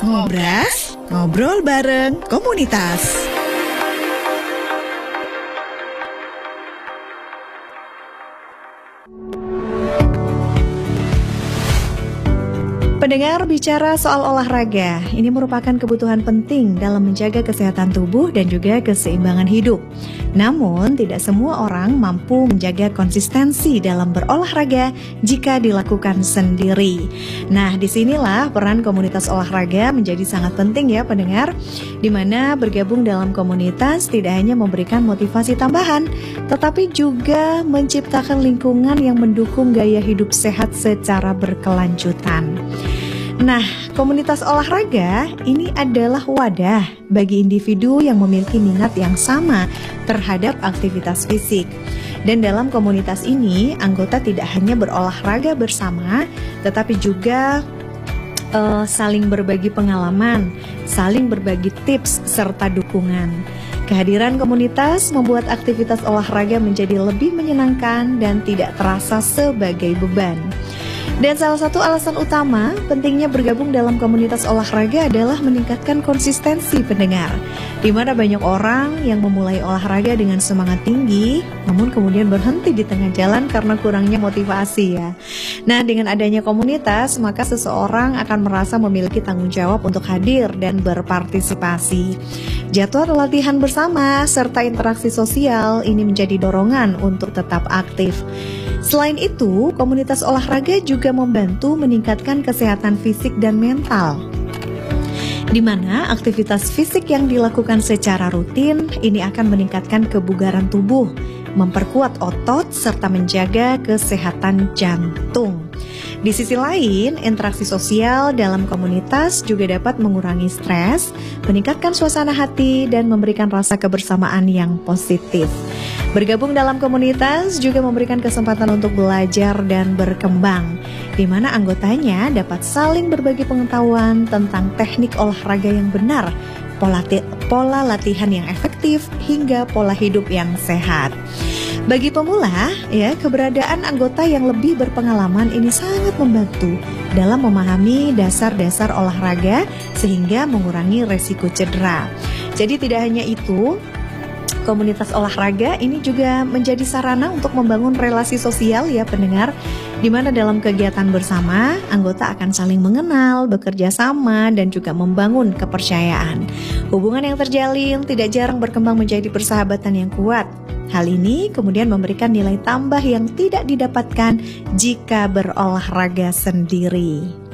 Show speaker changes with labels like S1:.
S1: Ngobras, ngobrol bareng komunitas. Pendengar, bicara soal olahraga, ini merupakan kebutuhan penting dalam menjaga kesehatan tubuh dan juga keseimbangan hidup. Namun, tidak semua orang mampu menjaga konsistensi dalam berolahraga jika dilakukan sendiri. Nah, disinilah peran komunitas olahraga menjadi sangat penting ya pendengar, di mana bergabung dalam komunitas tidak hanya memberikan motivasi tambahan, tetapi juga menciptakan lingkungan yang mendukung gaya hidup sehat secara berkelanjutan. Nah, komunitas olahraga ini adalah wadah bagi individu yang memiliki minat yang sama terhadap aktivitas fisik. Dan dalam komunitas ini, anggota tidak hanya berolahraga bersama, tetapi juga saling berbagi pengalaman, saling berbagi tips serta dukungan. Kehadiran komunitas membuat aktivitas olahraga menjadi lebih menyenangkan dan tidak terasa sebagai beban. Dan salah satu alasan utama pentingnya bergabung dalam komunitas olahraga adalah meningkatkan konsistensi pendengar, di mana banyak orang yang memulai olahraga dengan semangat tinggi, namun kemudian berhenti di tengah jalan karena kurangnya motivasi ya. Nah, dengan adanya komunitas, maka seseorang akan merasa memiliki tanggung jawab untuk hadir dan berpartisipasi. Jadwal latihan bersama serta interaksi sosial ini menjadi dorongan untuk tetap aktif. Selain itu, komunitas olahraga juga membantu meningkatkan kesehatan fisik dan mental, di mana aktivitas fisik yang dilakukan secara rutin ini akan meningkatkan kebugaran tubuh, memperkuat otot, serta menjaga kesehatan jantung. Di sisi lain, interaksi sosial dalam komunitas juga dapat mengurangi stres, meningkatkan suasana hati, dan memberikan rasa kebersamaan yang positif. Bergabung dalam komunitas juga memberikan kesempatan untuk belajar dan berkembang, di mana anggotanya dapat saling berbagi pengetahuan tentang teknik olahraga yang benar, pola latihan yang efektif, hingga pola hidup yang sehat. Bagi pemula, ya, keberadaan anggota yang lebih berpengalaman ini sangat membantu dalam memahami dasar-dasar olahraga sehingga mengurangi resiko cedera. Jadi tidak hanya itu, komunitas olahraga ini juga menjadi sarana untuk membangun relasi sosial ya pendengar, di mana dalam kegiatan bersama, anggota akan saling mengenal, bekerja sama, dan juga membangun kepercayaan. Hubungan yang terjalin tidak jarang berkembang menjadi persahabatan yang kuat. Hal ini kemudian memberikan nilai tambah yang tidak didapatkan jika berolahraga sendiri.